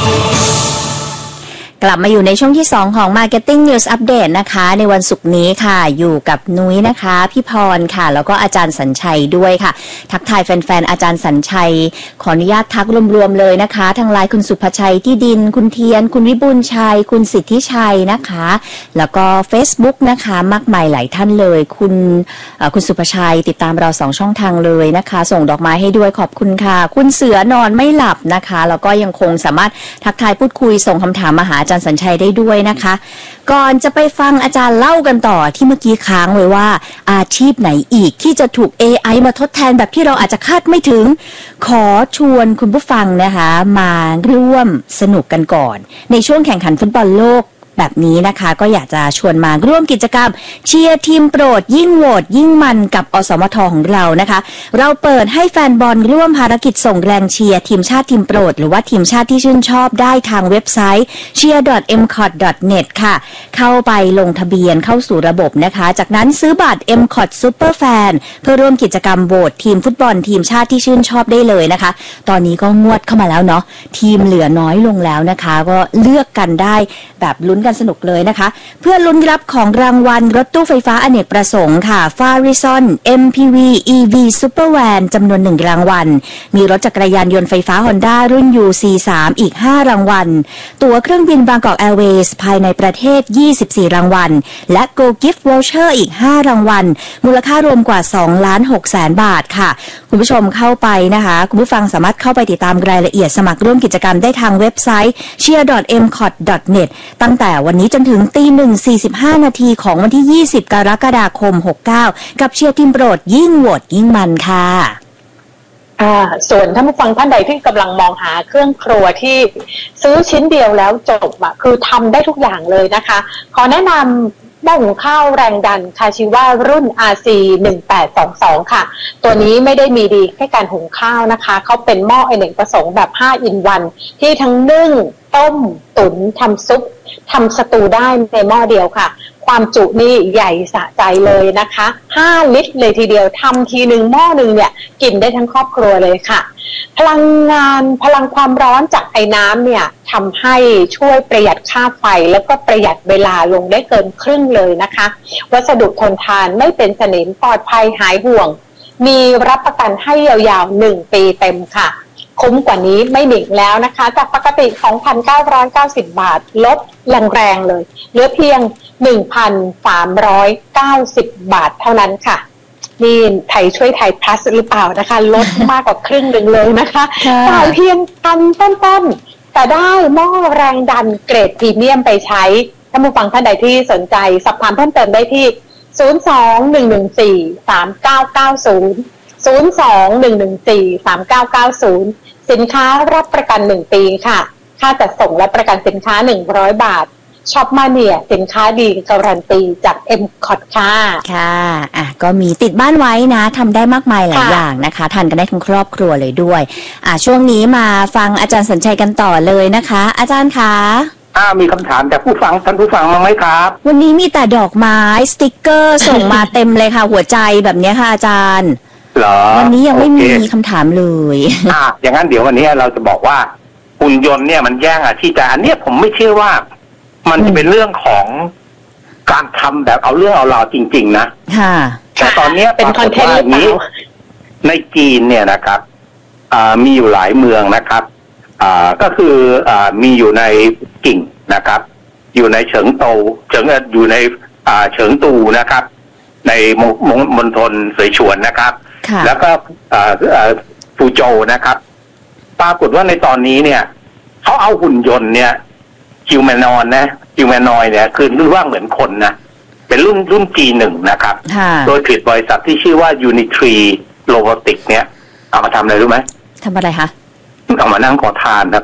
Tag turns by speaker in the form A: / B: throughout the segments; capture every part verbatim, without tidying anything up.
A: กลับมาอยู่ในช่วงที่สองของ Marketing News Update นะคะในวันศุกร์นี้ค่ะอยู่กับนุ้ยนะคะพี่พรค่ะแล้วก็อาจารย์สัญชัยด้วยค่ะทักทายแฟนๆอาจารย์สัญชัยขออนุญาตทักรวมๆเลยนะคะทางไลน์คุณสุภชัยที่ดินคุณเทียนคุณวิบูลย์ชัยคุณสิทธิชัยนะคะแล้วก็ Facebook นะคะมากมายหลายท่านเลยคุณคุณสุภชัยติดตามเราสองช่องทางเลยนะคะส่งดอกไม้ให้ด้วยขอบคุณค่ะคุณเสือนอนไม่หลับนะคะแล้วก็ยังคงสามารถทักทายพูดคุยส่งคำถามมาหาอาจารย์สัญชัยได้ด้วยนะคะก่อนจะไปฟังอาจารย์เล่ากันต่อที่เมื่อกี้ค้างไว้ว่าอาชีพไหนอีกที่จะถูก เอ ไอ มาทดแทนแบบที่เราอาจจะคาดไม่ถึงขอชวนคุณผู้ฟังนะคะมาร่วมสนุกกันก่อนในช่วงแข่งขันฟุตบอลโลกแบบนี้นะคะก็อยากจะชวนมาร่วมกิจกรรมเชียร์ทีมโปรดยิ่งโหวตยิ่งมันกับอสมทของเรานะคะเราเปิดให้แฟนบอลร่วมภารกิจส่งแรงเชียร์ทีมชาติทีมโปรดหรือว่าทีมชาติที่ชื่นชอบได้ทางเว็บไซต์ เชียร์ ดอท เอ็ม คอท ดอท เน็ต ค่ะเข้าไปลงทะเบียนเข้าสู่ระบบนะคะจากนั้นซื้อบัตร เอ็ม คอท Super Fan เพื่อร่วมกิจกรรมโหวตทีมฟุตบอลทีมชาติที่ชื่นชอบได้เลยนะคะตอนนี้ก็งวดเข้ามาแล้วเนาะทีมเหลือน้อยลงแล้วนะคะก็เลือกกันได้แบบลุ้นกันสนุกเลยนะคะเพื่อลุ้นรับของรางวัลรถตู้ไฟฟ้าอเนกประสงค์ค่ะ Farizon เอ็ม พี วี อี วี Super Van จำนวนหนึ่งรางวัลมีรถจักรยานยนต์ไฟฟ้า Honda รุ่น ยู ซี สาม อีกห้ารางวัลตั๋วเครื่องบินบางกอกแอร์เวย์สภายในประเทศยี่สิบสี่รางวัลและ Go Gift Voucher อีกห้ารางวัลมูลค่ารวมกว่าสองล้านหกแสนบาทค่ะคุณผู้ชมเข้าไปนะคะคุณผู้ฟังสามารถเข้าไปติดตามรายละเอียดสมัครร่วมกิจกรรมได้ทางเว็บไซต์ เชียร์ ดอท เอ็ม คอท ดอท เน็ต ตั้งแต่วันนี้จนถึงตีหนึ่งสี่สิบห้านาทีของวันที่ยี่สิบกรกฎาคมหกเก้ากับเชียร์ทีมโปรดยิ่งโหวตยิ่งมันค่ะ
B: อ่าส่วนท่านผู้ฟังท่านใดที่กำลังมองหาเครื่องครัวที่ซื้อชิ้นเดียวแล้วจบอะคือทำได้ทุกอย่างเลยนะคะขอแนะนำหม้อหุงข้าวแรงดันคาชิวารุ่น อาร์ ซี หนึ่งแปดสองสอง ค่ะตัวนี้ไม่ได้มีดีแค่การหุงข้าวนะคะเขาเป็นหม้ออเนกประสงค์แบบห้าอินวันที่ทั้งนึ่งต้มตุ๋นทำซุปทำสตูได้ในหม้อเดียวค่ะความจุนี่ใหญ่สะใจเลยนะคะห้าลิตรเลยทีเดียวทำทีหนึ่งหม้อหนึ่งเนี่ยกินได้ทั้งครอบครัวเลยค่ะพลังงานพลังความร้อนจากไอ้น้ำเนี่ยทำให้ช่วยประหยัดค่าไฟแล้วก็ประหยัดเวลาลงได้เกินครึ่งเลยนะคะวัสดุทนทานไม่เป็นสนิมปลอดภัยหายห่วงมีรับประกันให้ยาวๆหนึ่งปีเต็มค่ะคุ้มกว่านี้ไม่หนีแล้วนะคะจากปกติ สองพันเก้าร้อยเก้าสิบ บาทลดแรงๆเลยเหลือเพียง หนึ่งพันสามร้อยเก้าสิบ บาทเท่านั้นค่ะนี่ไทยช่วยไทยพลัสหรือเปล่านะคะลดมากกว่าครึ่งหนึ่งเลยนะคะจ่ายเพียงพันต้นๆแต่ได้หม้อแรงดันเกรดพรีเมียมไปใช้ท่านผู้ฟังท่านใดที่สนใจสอบถามเพิ่มเติมได้ที่ศูนย์ สอง หนึ่ง หนึ่ง สี่ สาม เก้า เก้า ศูนย์ ศูนย์ สอง หนึ่ง หนึ่ง สี่ สาม เก้า เก้า ศูนย์สินค้ารับประกันหนึ่งปีค่ะค่าจัดส่งและประกันสินค้าหนึ่งร้อยบาทช็อปมาเนี่ยสินค้าดีการันตีจาก เอ็ม คอท ค่ะ
A: ค่ะอ่ะก็มีติดบ้านไว้นะทำได้มากมายหลายอย่างนะคะทานกันได้ทั้งครอบครัวเลยด้วยอ่ะช่วงนี้มาฟังอาจารย์สัญชัยกันต่อเลยนะคะอาจารย์คะ
C: อ่ามีคำถามจากผู้ฟังท่านผู้ฟังมั้งไหมครับ
A: วันนี้มีแต่ดอกไม้สติกเกอร์ส่งมาเต็มเลยค่ะหัวใจแบบนี้ค่ะอาจารย์
C: เหรอ
A: วันนี้ยังไม่มีคำถามเลย
C: อ่าอย่างนั้นเดี๋ยววันนี้เราจะบอกว่าหุ่นยนต์เนี่ยมันแย่งอ่ะที่จะอันเนี้ยผมไม่เชื่อว่ามันจะเป็นเรื่องของการทำแบบเอาเรื่องเอาราวจริงๆนะ
A: ค่ะ
C: แต่ตอนนี้
B: เป็นคอนเทนต์นี้
C: ในจีนเนี่ยนะครับอ่ามีอยู่หลายเมืองนะครับอ่าก็คืออ่ามีอยู่ในกิ่งนะครับอยู่ในเฉิงโตเฉิงอยู่ในอ่าเฉิงตูนะครับในมณฑลเสฉวนนะครับแล้วก็อ่าอ่าฟูโจวนะครับปรากฏว่าในตอนนี้เนี่ยเขาเอาหุ่นยนต์เนี่ยฮิวแมนอนนะฮิวแมนอยเนี่ยคือรุ่นว่าเหมือนคนนะเป็นรุ่นรุ่น จี หนึ่ง นะครับโดยผลิตบริษัทที่ชื่อว่า Unitree Robotics เนี่ยเอามาทำอะไรรู้ไหม
A: ทำอะไรคะ
C: เอามานั่งขอทานครับ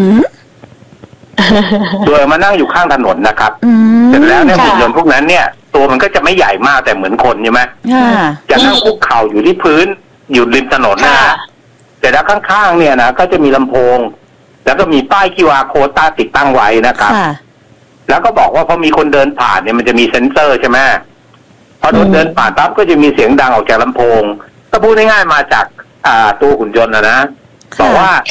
C: โดยมานั่งอยู่ข้างถนนนะครับเสร็จแล้วเนี่ยหุ่นยนต์พวกนั้นเนี่ยตัวมันก็จะไม่ใหญ่มากแต่เหมือนคนใช่ไหมจะนั่งคุกเข่าอยู่ที่พื้นอยู่ริมถนนนะแต่แล้วข้างๆเนี่ยนะก็จะมีลำโพงแล้วก็มีป้าย คิว อาร์ Code ติดตั้งไว้นะครับแล้วก็บอกว่าพอมีคนเดินผ่านเนี่ยมันจะมีเซ็นเซอร์ใช่ไหมพอโดนเดินผ่านปั๊บก็จะมีเสียงดังออกจากลำโพงก็พูดง่ายๆมาจากอ่าตัวหุ่นยนต์นะนะบอกว่า